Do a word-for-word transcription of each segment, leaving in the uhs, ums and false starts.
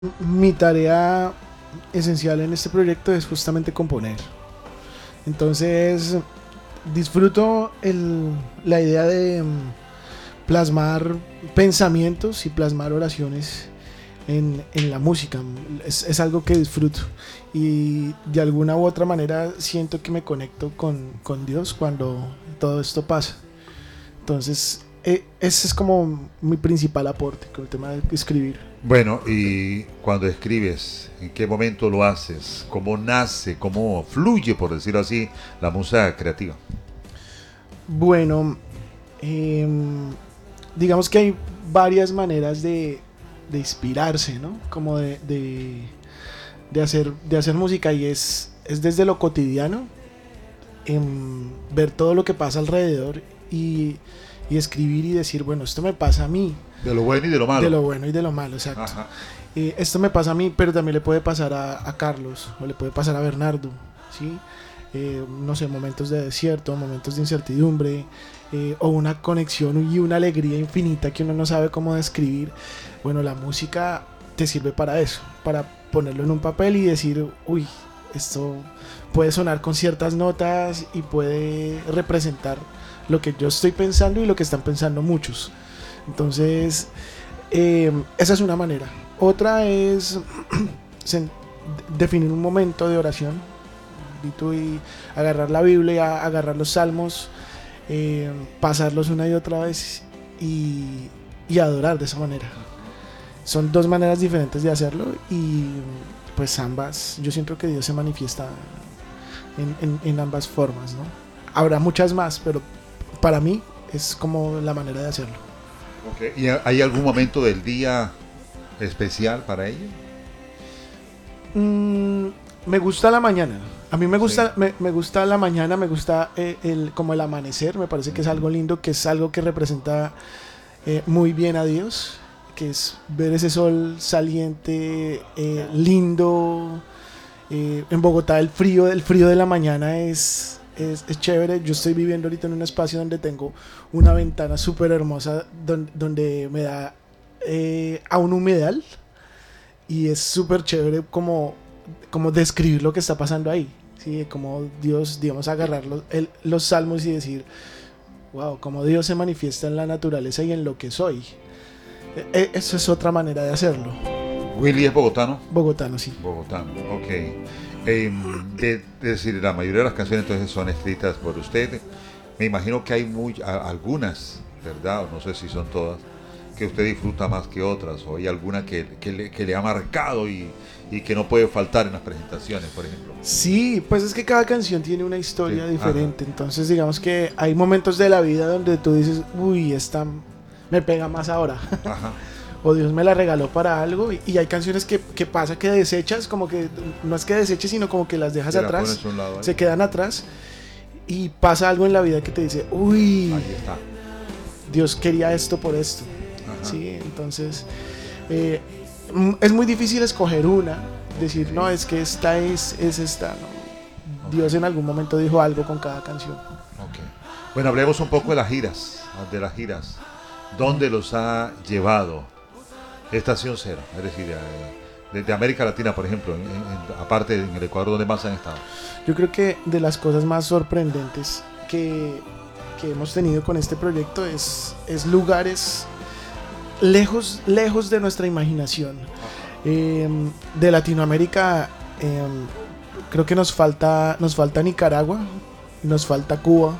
Mi tarea esencial en este proyecto es justamente componer. Entonces disfruto el, la idea de mm, plasmar pensamientos y plasmar oraciones en, en la música. Es, es algo que disfruto y de alguna u otra manera siento que me conecto con, con Dios cuando todo esto pasa. Entonces eh, ese es como mi principal aporte con el tema de escribir. Bueno, y cuando escribes, ¿en qué momento lo haces? ¿Cómo nace? ¿Cómo fluye, por decirlo así, la musa creativa? Bueno, eh, digamos que hay varias maneras de, de inspirarse, ¿no? Como de, de, de hacer, de hacer música y es, es desde lo cotidiano, em, ver todo lo que pasa alrededor y, y escribir y decir, bueno, esto me pasa a mí. De lo bueno y de lo malo. De lo bueno y de lo malo, exacto. Ajá. Eh, esto me pasa a mí, pero también le puede pasar a, a Carlos o le puede pasar a Bernardo, ¿sí? Eh, no sé, momentos de desierto, momentos de incertidumbre, eh, o una conexión y una alegría infinita que uno no sabe cómo describir. Bueno, la música te sirve para eso, para ponerlo en un papel y decir, uy, esto puede sonar con ciertas notas y puede representar lo que yo estoy pensando y lo que están pensando muchos. Entonces, eh, esa es una manera. Otra es definir un momento de oración y, tú y agarrar la Biblia, agarrar los salmos, eh, pasarlos una y otra vez y, y adorar de esa manera. Son dos maneras diferentes de hacerlo y pues ambas, yo siento que Dios se manifiesta en, en, en ambas formas, ¿no? Habrá muchas más, pero para mí es como la manera de hacerlo. Okay. ¿Y hay algún momento del día especial para ello? Mm, me gusta la mañana. A mí me gusta, Sí. me, me gusta la mañana, me gusta eh, el, como el amanecer. Me parece que es algo lindo, que es algo que representa eh, muy bien a Dios, que es ver ese sol saliente, eh, lindo. Eh, en Bogotá el frío, el frío de la mañana es... Es, es chévere. Yo estoy viviendo ahorita en un espacio donde tengo una ventana súper hermosa donde, donde me da eh, a un humedal y es súper chévere como, como describir lo que está pasando ahí, ¿sí? Como Dios, digamos, agarrar los, el, los salmos y decir, wow, como Dios se manifiesta en la naturaleza y en lo que soy. Eh, eso es otra manera de hacerlo. Willy es bogotano. Bogotano, sí. Bogotano, ok. Eh, de, es decir, la mayoría de las canciones entonces son escritas por usted. Me imagino que hay muy, a, algunas, ¿verdad? No sé si son todas, que usted disfruta más que otras, o hay alguna que, que, le, que le ha marcado y, y que no puede faltar en las presentaciones, por ejemplo. Sí, pues es que cada canción tiene una historia Sí, diferente. ajá. Entonces, digamos que hay momentos de la vida donde tú dices, uy, esta me pega más ahora. Ajá. O Dios me la regaló para algo. Y, y hay canciones que, que pasa que desechas, como que no es que deseches, sino como que las dejas Se la atrás, pones a un lado, ¿eh? se quedan atrás. Y pasa algo en la vida que te dice, uy, Ahí está. Dios quería esto por esto. Ajá. Sí, entonces eh, es muy difícil escoger una, decir, Okay. no, es que esta es, es esta, no. Okay. Dios en algún momento dijo algo con cada canción. Okay. Bueno, hablemos un poco de las giras, de las giras. ¿Dónde los ha llevado Estación Cero? Es decir, de, de América Latina, por ejemplo, en, en, aparte en el Ecuador, ¿dónde más han estado? Yo creo que de las cosas más sorprendentes que, que hemos tenido con este proyecto es, es lugares lejos, lejos de nuestra imaginación. Eh, de Latinoamérica, eh, creo que nos falta, nos falta Nicaragua, nos falta Cuba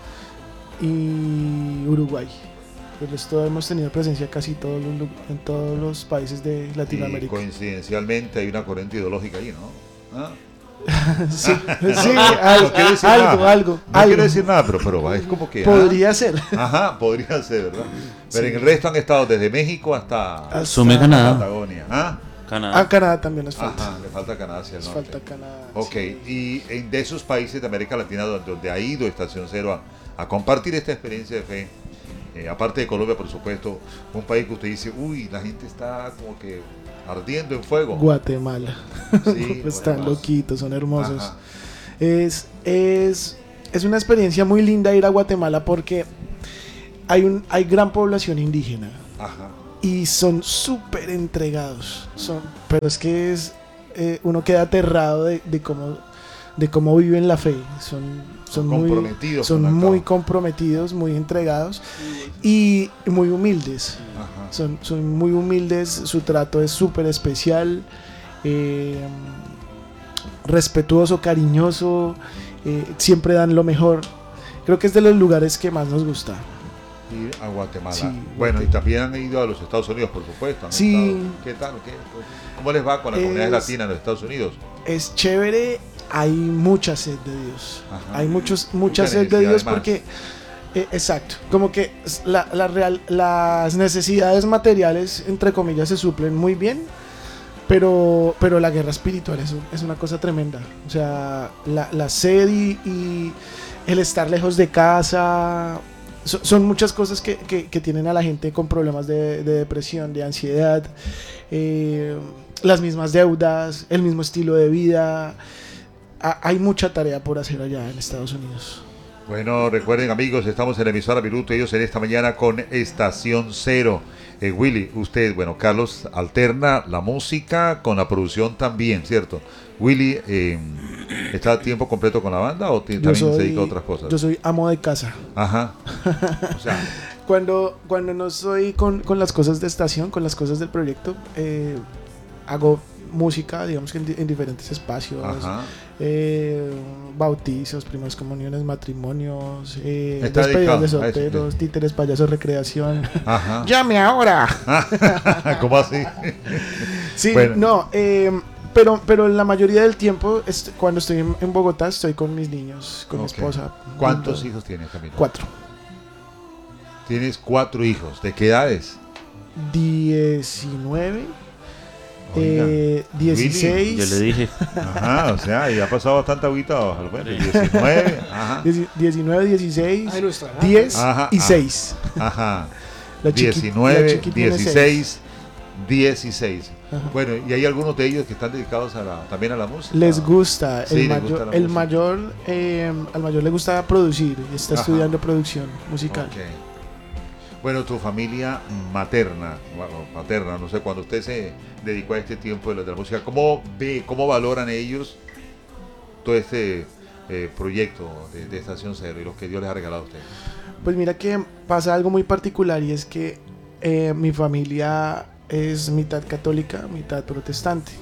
y Uruguay. Pero esto hemos tenido presencia casi todos los, en todos los países de Latinoamérica. Y coincidencialmente hay una corriente ideológica ahí, ¿no? ¿Ah? sí, sí, al, no quiero decir algo, nada. algo. No algo. quiero decir nada, pero, pero es como que... Podría ¿ah? ser. Ajá, podría ser, ¿verdad? Pero Sí. en el resto han estado desde México hasta... Asume Canadá. Patagonia. ¿Ah? Canadá. A Canadá también nos falta. Ajá, le falta Canadá hacia el Nos norte. falta Canadá. Ok, sí. y en, de esos países de América Latina donde, donde ha ido Estación Cero a, a compartir esta experiencia de fe, eh, aparte de Colombia, por supuesto, un país que usted dice, uy, la gente está como que ardiendo en fuego. Guatemala. Sí, Están bueno, loquitos, son hermosos. ajá. Es, es, es una experiencia muy linda ir a Guatemala porque hay, un, hay gran población indígena. Ajá. y son súper entregados. Son, pero es que es, eh, uno queda aterrado de, de cómo de cómo viven la fe. Son, son, son muy comprometidos, son muy comprometidos, muy entregados y muy humildes. Ajá. Son, son muy humildes. Su trato es súper especial, eh, respetuoso, cariñoso. Eh, siempre dan lo mejor. Creo que es de los lugares que más nos gusta. Ir a Guatemala. Sí, bueno, Guatemala. Y también han ido a los Estados Unidos, por supuesto. ¿Han sí. estado? ¿Qué tal? ¿Qué? ¿Cómo les va con la es, comunidad latina en los Estados Unidos? Es chévere, hay mucha sed de Dios. Ajá. Hay muchos, mucha sed de Dios además. Porque, eh, exacto, como que la, la real, las necesidades materiales, entre comillas, se suplen muy bien, pero, pero la guerra espiritual es, es una cosa tremenda. O sea, la, la sed y, y el estar lejos de casa... Son muchas cosas que, que, que tienen a la gente con problemas de, de depresión, de ansiedad, eh, las mismas deudas, el mismo estilo de vida. A, hay mucha tarea por hacer allá en Estados Unidos. Bueno, recuerden amigos, estamos en la emisora Minuto, ellos en esta mañana con Estación Cero. Eh, Willy, usted, bueno, Carlos alterna la música con la producción también, ¿cierto? Willy, eh, ¿está a tiempo completo con la banda o t- también soy, se dedica a otras cosas? Yo soy amo de casa. Ajá. O sea, cuando, cuando no estoy con, con las cosas de estación, con las cosas del proyecto, eh, hago música, digamos que en, en diferentes espacios. Ajá. Eh, bautizos, primeras comuniones, matrimonios, eh, despedidas de solteros, títeres, payasos, recreación. Ajá. ¡Llame ahora! ¿Cómo así? Sí, bueno. no, eh, pero, pero la mayoría del tiempo, est- cuando estoy en, en Bogotá, estoy con mis niños, con okay. mi esposa. ¿Cuántos juntos. hijos tienes, Camilo? Cuatro. Tienes cuatro hijos. ¿De qué edades? Diecinueve. Eh, dieciséis. Yo le dije. Ajá, o sea, ya ha pasado bastante agüita. Bueno, diecinueve. Ajá. diecinueve, dieciséis, diez ajá, y seis. Ajá. La chiqui, diecinueve, la dieciséis, dieciséis. Ajá. Bueno, y hay algunos de ellos que están dedicados a la, también a la música. Les gusta. Sí, el, les mayor, gusta la el música. mayor, eh, al mayor le gusta producir y está Ajá. estudiando producción musical. Okay. Bueno, tu familia materna, bueno, paterna, no sé, cuando usted se dedicó a este tiempo de la, de la música, ¿cómo ve, cómo valoran ellos todo este eh, proyecto de, de Estación Cero y los que Dios les ha regalado a ustedes? Pues mira que pasa algo muy particular y es que eh, mi familia es mitad católica, mitad protestante.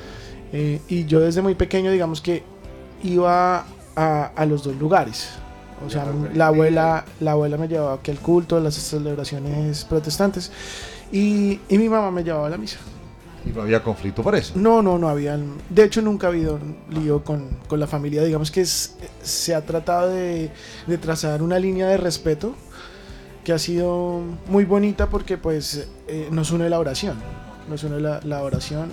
Eh, y yo desde muy pequeño, digamos que iba a, a los dos lugares. O sea, la abuela, la abuela me llevaba aquí al culto, a las celebraciones protestantes, y, y mi mamá me llevaba a la misa. ¿Y no había conflicto por eso? No, no, no había. De hecho, nunca ha habido lío con, con la familia. Digamos que es, se ha tratado de, de trazar una línea de respeto que ha sido muy bonita porque pues eh, nos une la oración. Nos une la, la oración.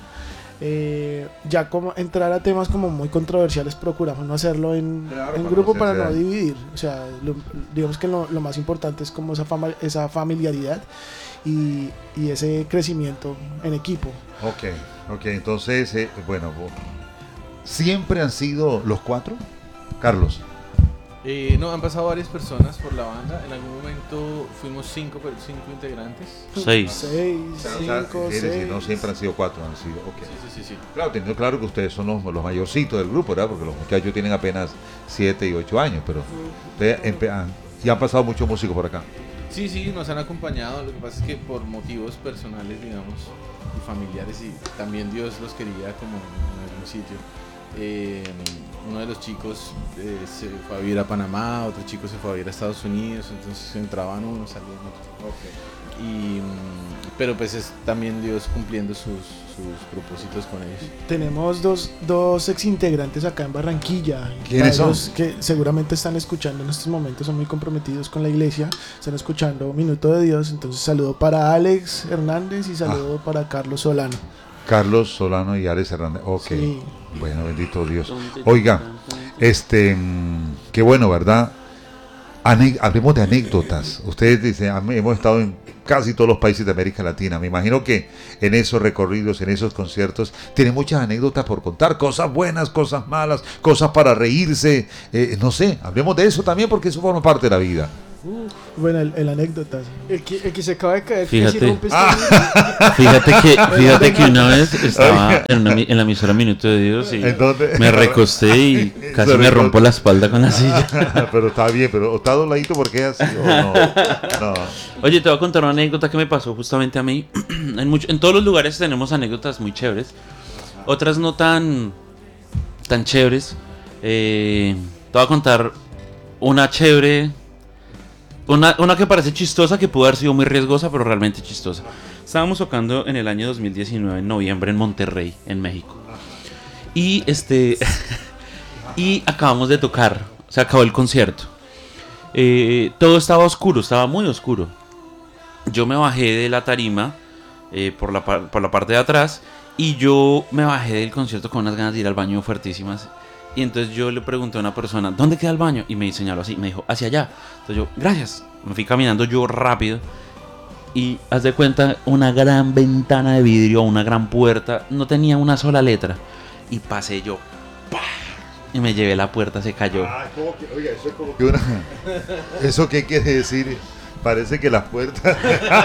Eh, ya como entrar a temas como muy controversiales procuramos no hacerlo en, claro, en grupo no para no dividir, o sea, lo, digamos que lo, lo más importante es como esa, fama, esa familiaridad y, y ese crecimiento en equipo. Ok, ok, entonces, eh, bueno, ¿siempre han sido los cuatro? Carlos. Eh, no, han pasado varias personas por la banda. En algún momento fuimos cinco, cinco integrantes. Seis. Seis, cinco, seis. Decir, no siempre han sido cuatro, han sido, ok. Sí, sí, sí, sí. Claro, teniendo claro que ustedes son los, los mayorcitos del grupo, ¿verdad? Porque los muchachos tienen apenas siete y ocho años, pero ustedes empe- han, y han pasado muchos músicos por acá. Sí, sí, nos han acompañado. Lo que pasa es que por motivos personales, digamos, y familiares, y también Dios los quería como en algún sitio. Eh, uno de los chicos eh, se fue a vivir a Panamá, otro chico se fue a vivir a Estados Unidos, entonces entraban unos, salían otros. Okay. Y, pero pues es también Dios cumpliendo sus, sus propósitos con ellos. Tenemos dos, dos ex integrantes acá en Barranquilla. ¿Quiénes son? Que seguramente están escuchando en estos momentos, son muy comprometidos con la iglesia, están escuchando Minuto de Dios, entonces saludo para Alex Hernández y saludo ah. para Carlos Solano. Carlos Solano y Alex Hernández. Ok. Sí. Bueno, bendito Dios. Oiga, este, qué bueno, ¿verdad? Ane- hablemos de anécdotas. Ustedes dicen, hemos estado en casi todos los países de América Latina. Me imagino que en esos recorridos, en esos conciertos, tienen muchas anécdotas por contar. Cosas buenas, cosas malas, cosas para reírse. Eh, no sé, hablemos de eso también porque eso forma parte de la vida. Uf, Bueno, el, el anécdota. el, que, el que se acaba de caer. Fíjate. Que si rompe este Ah. Fíjate que, fíjate que una vez estaba en, una, en la emisora Minuto de Dios y ¿En dónde? me recosté y casi Se me recostó. rompo la espalda con la silla. Pero está bien, pero está dobladito porque es así o no. No. Oye, te voy a contar una anécdota que me pasó justamente a mí. En, mucho, en todos los lugares tenemos anécdotas muy chéveres, otras no tan, tan chéveres. Eh, te voy a contar una chévere, una, una que parece chistosa, que pudo haber sido muy riesgosa, pero realmente chistosa. Estábamos tocando en el año dos mil diecinueve, en noviembre, en Monterrey, en México. Y este y acabamos de tocar, se acabó el concierto. Eh, todo estaba oscuro, estaba muy oscuro. Yo me bajé de la tarima eh, por, la, por la parte de atrás y yo me bajé del concierto con unas ganas de ir al baño fuertísimas. Y entonces yo le pregunté a una persona, ¿dónde queda el baño? Y me señaló así, me dijo, hacia allá. Entonces yo, gracias. Me fui caminando yo rápido. Y haz de cuenta, una gran ventana de vidrio, una gran puerta, no tenía una sola letra. Y pasé yo, ¡pah! Y me llevé la puerta, se cayó. Ah, ¿cómo que? Oiga, eso es como que una... ¿Eso qué quiere decir? Parece que las puertas...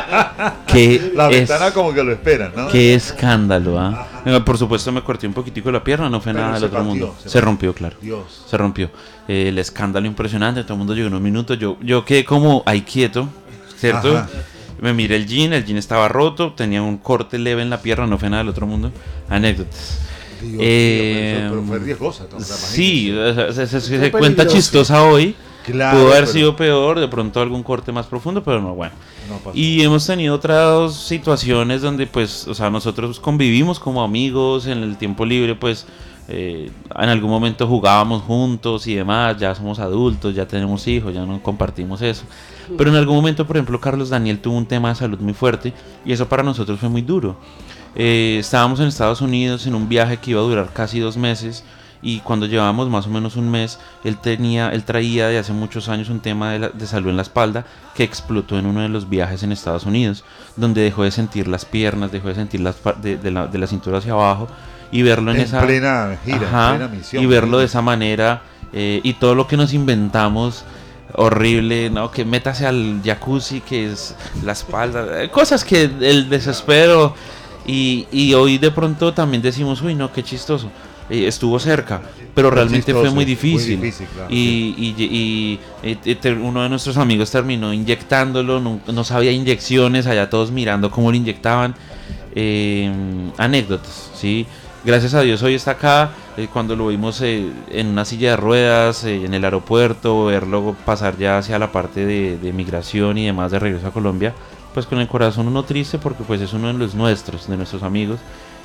¿Qué La es? ventana como que lo esperan, ¿no? Qué escándalo, ¿ah? ¿eh? Por supuesto me corté un poquitico la pierna, no fue Pero nada se del otro partió, mundo. se Se rompió, claro. Dios. Se rompió. Eh, el escándalo impresionante, todo el mundo llegó en un minuto. Yo, yo quedé como ahí quieto, ¿cierto? Ajá. Me miré el jean, el jean estaba roto, tenía un corte leve en la pierna, no fue nada del otro mundo. Anécdotas. Dios Eh, mío, pero fue riesgosa. ¿no? Sí, o sea, se, se- se Fue cuenta peligroso. chistosa hoy. Claro, Pudo haber pero sido peor, de pronto algún corte más profundo, pero no, bueno. no pasó. Y hemos tenido otras situaciones donde, pues, o sea, nosotros convivimos como amigos en el tiempo libre, pues, eh, en algún momento jugábamos juntos y demás, ya somos adultos, ya tenemos hijos, ya no compartimos eso. Pero en algún momento, por ejemplo, Carlos Daniel tuvo un tema de salud muy fuerte y eso para nosotros fue muy duro. Eh, estábamos en Estados Unidos en un viaje que iba a durar casi dos meses. Y cuando llevábamos más o menos un mes, él tenía, él traía de hace muchos años un tema de, la, de salud en la espalda que explotó en uno de los viajes en Estados Unidos, donde dejó de sentir las piernas, dejó de sentir las pa- de, de, la, de la cintura hacia abajo y verlo en, en esa plena gira, Ajá, en plena misión. y verlo de esa manera eh, y todo lo que nos inventamos horrible, ¿no? Que métase al jacuzzi, que es la espalda, eh, cosas que el desespero y, y hoy de pronto también decimos, uy, no, qué chistoso. Eh, estuvo cerca, pero Fue realmente chistoso, fue muy muy difícil. difícil, claro, y, y, y, y, y te- uno de nuestros amigos terminó inyectándolo, no, no sabía inyecciones, allá todos mirando cómo lo inyectaban. Eh, anécdotas, ¿sí? Gracias a Dios hoy está acá. Eh, cuando lo vimos eh, en una silla de ruedas, eh, en el aeropuerto, verlo pasar ya hacia la parte de, de migración y demás de regreso a Colombia, pues con el corazón uno triste porque pues es uno de los nuestros, de nuestros amigos.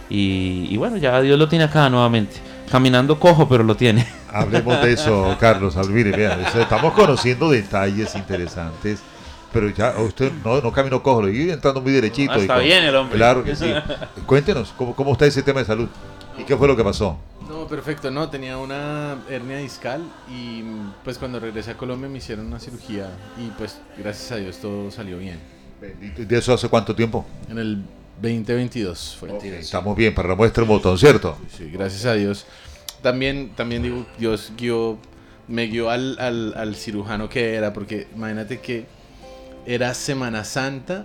Y, y bueno, ya Dios lo tiene acá nuevamente. Caminando cojo, pero lo tiene. Hablemos de eso, Carlos. Mire, vea, eso, estamos conociendo detalles interesantes. Pero ya usted no, no caminó cojo, lo iba entrando muy derechito. Ah, y está con- bien el hombre. Claro que sí. Cuéntenos, ¿cómo, ¿cómo está ese tema de salud? ¿Y qué fue lo que pasó? No, perfecto, no, tenía una hernia discal y pues cuando regresé a Colombia me hicieron una cirugía y pues gracias a Dios todo salió bien. Bendito. ¿Y de eso hace cuánto tiempo? En el veinte veintidós fue. Ok, estamos bien, para la muestra un botón, ¿cierto? Sí, gracias a Dios. También, también digo, Dios guió, me guió al, al, al cirujano que era, porque imagínate que era Semana Santa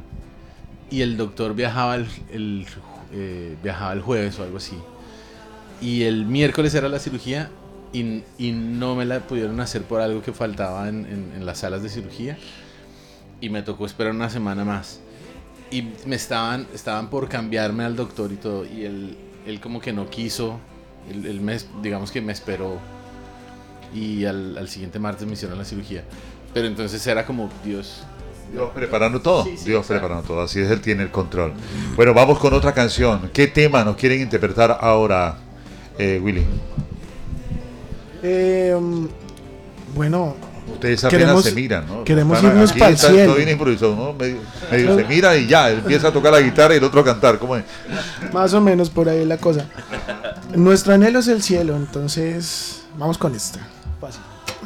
y el doctor viajaba el, el, eh, viajaba el jueves o algo así. Y el miércoles era la cirugía y, y no me la pudieron hacer por algo que faltaba en, en, en las salas de cirugía. Y me tocó esperar una semana más. Y me estaban, estaban por cambiarme al doctor y todo. Y él, él como que no quiso. Él, él me, digamos que me esperó. Y al, al siguiente martes me hicieron la cirugía. Pero entonces era como, Dios... Dios preparando todo, Sí, sí, Dios exacto. preparando todo, así es, Él tiene el control. Bueno, vamos con otra canción. ¿Qué tema nos quieren interpretar ahora, eh, Willy? Eh, um, bueno, Ustedes apenas Queremos- se miran, ¿no? queremos Están- irnos aquí pa'l está- cielo. todo viene improvisado, ¿no? Medio, medio se mira y ya, empieza a tocar la guitarra y el otro a cantar, ¿cómo es? más o menos por ahí la cosa. Nuestro anhelo es el cielo, entonces vamos con esta. Fácil.